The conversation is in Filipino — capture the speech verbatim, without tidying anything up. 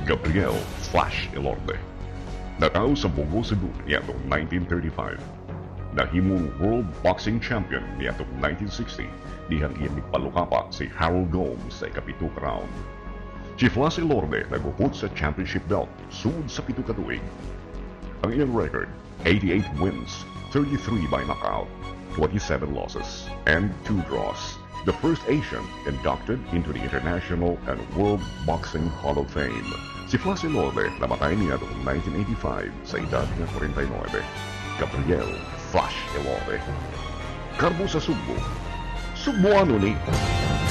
Gabriel Flash Elorde. Natao sa Bogo, Cebu niadtong nineteen thirty-five. Nahimong World Boxing Champion niadtong nineteen sixty dihang iyang nagpalukapak si Harold Gomes sa ikapito ka round. Si Flash Elorde nagupot sa championship belt sud sa pito ka tuig. Ang iyang record, eighty-eight wins, thirty-three by knockout, twenty-seven losses, and two draws. The first Asian inducted into the International and World Boxing Hall of Fame. Si Flash Elorde namatay niya noong nineteen eighty-five sa edad ng forty-nine. Gabriel Flash Elorde. Karbo sa Sugbo. Sugboano ni.